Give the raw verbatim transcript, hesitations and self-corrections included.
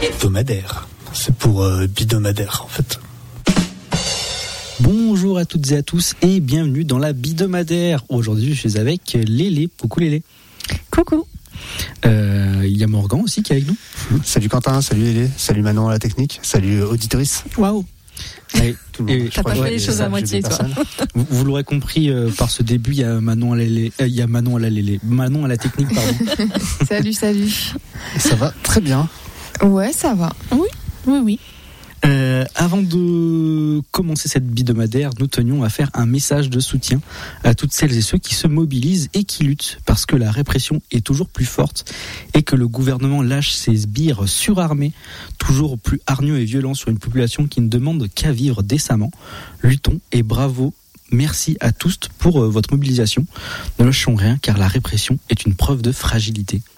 Hebdomadaire. C'est pour euh, bidomadaire en fait. Bonjour à toutes et à tous et bienvenue dans la bidomadaire. Aujourd'hui, je suis avec Lélé. Coucou Lélé. Coucou. Euh, il y a Morgan aussi qui est avec nous. Salut Quentin, salut Lélé, salut Manon à la technique, salut auditrice. Waouh. Ouais, tout le monde. T'as pas fait les choses à moitié, toi. Vous, vous l'aurez compris euh, par ce début, il y a Manon à la Lélé, euh, il y a Manon à la Lélé, Manon à la technique, pardon. Salut, salut. Ça va très bien. Ouais, ça va. Oui, oui, oui. Euh, avant de commencer cette bidomadaire, nous tenions à faire un message de soutien à toutes celles et ceux qui se mobilisent et qui luttent parce que la répression est toujours plus forte et que le gouvernement lâche ses sbires surarmés, toujours plus hargneux et violents sur une population qui ne demande qu'à vivre décemment. Luttons et bravo. Merci à tous pour votre mobilisation. Ne lâchons rien car la répression est une preuve de fragilité.